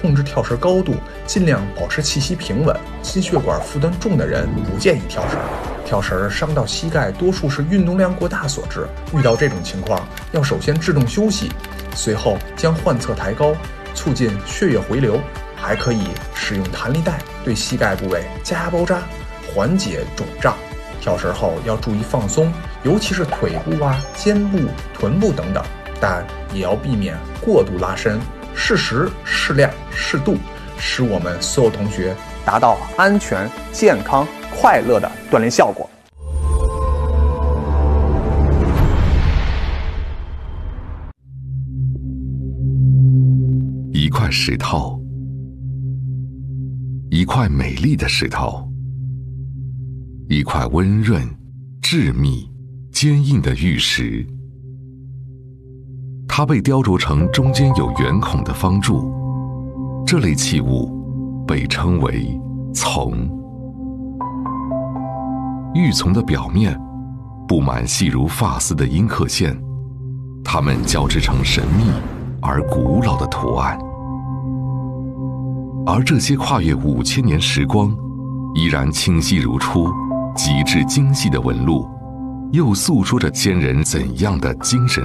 控制跳绳高度，尽量保持气息平稳。心血管负担重的人不建议跳绳。跳绳伤到膝盖，多数是运动量过大所致。遇到这种情况，要首先制动休息，随后将患侧抬高，促进血液回流。还可以使用弹力带对膝盖部位加压包扎，缓解肿胀。跳绳后要注意放松，尤其是腿部肩部、臀部等等，但也要避免过度拉伸，适时、适量、适度，使我们所有同学达到安全、健康、快乐的锻炼效果。 一块石头，一块美丽的石头，一块温润、致密、坚硬的玉石。它被雕琢成中间有圆孔的方柱，这类器物被称为琮。玉琮的表面布满细如发丝的阴刻线，它们交织成神秘而古老的图案。而这些跨越5000年时光，依然清晰如初、极致精细的纹路，又诉说着先人怎样的精神